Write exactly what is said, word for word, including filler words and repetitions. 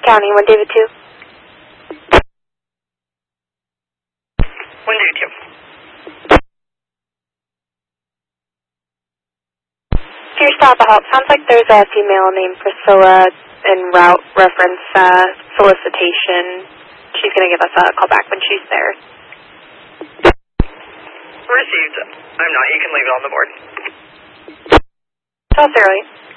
County, one David two. one David two. Here's Papa Help. Sounds like there's a female named Priscilla in route reference uh, solicitation. She's going to give us a call back when she's there. Received. I'm not. You can leave it on the board. South Fairleigh.